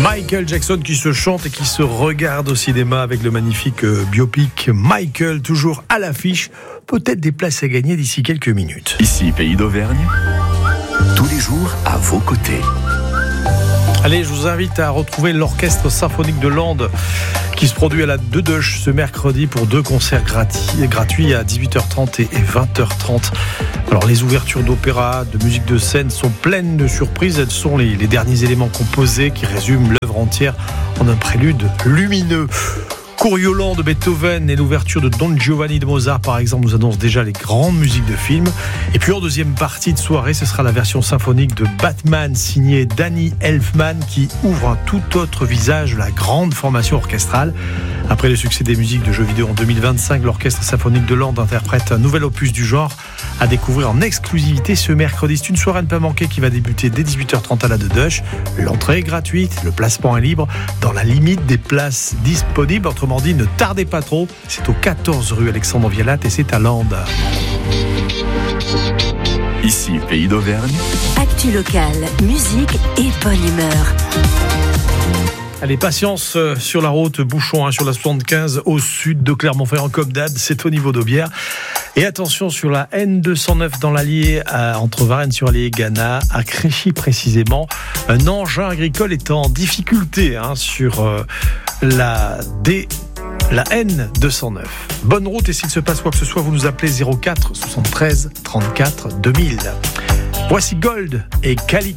Michael Jackson qui se chante et qui se regarde au cinéma avec le magnifique biopic Michael, toujours à l'affiche. Peut-être des places à gagner d'ici quelques minutes. Ici, Pays d'Auvergne, tous les jours à vos côtés. Allez, je vous invite à retrouver l'Orchestre Symphonique de Landes qui se produit à la Dedoche ce mercredi pour 2 concerts gratuits à 18h30 et 20h30. Alors les ouvertures d'opéra, de musique de scène sont pleines de surprises. Elles sont les derniers éléments composés qui résument l'œuvre entière en un prélude lumineux. Coriolan de Beethoven et l'ouverture de Don Giovanni de Mozart, par exemple, nous annoncent déjà les grandes musiques de films. Et puis en deuxième partie de soirée, ce sera la version symphonique de Batman, signée Danny Elfman, qui ouvre un tout autre visage de la grande formation orchestrale. Après le succès des musiques de jeux vidéo en 2025, l'Orchestre Symphonique de Landes interprète un nouvel opus du genre à découvrir en exclusivité ce mercredi. C'est une soirée à ne pas manquer qui va débuter dès 18h30 à la Dedoche. L'entrée est gratuite, le placement est libre, dans la limite des places disponibles. Autrement dit, ne tardez pas trop. C'est au 14 rue Alexandre Vialat et c'est à Landes. Ici, Pays d'Auvergne. Actu locale, musique et bonne humeur. Allez, patience sur la route, bouchon sur la 75 au sud de Clermont-Ferrand comme d'hab, c'est au niveau d'Aubière. Et attention sur la N209 dans l'Allier, entre Varennes-sur-Allier et Gannat, à Créchy précisément. Un engin agricole est en difficulté sur la N209. Bonne route et s'il se passe quoi que ce soit, vous nous appelez 04 73 34 2000. Voici Gold et Calico.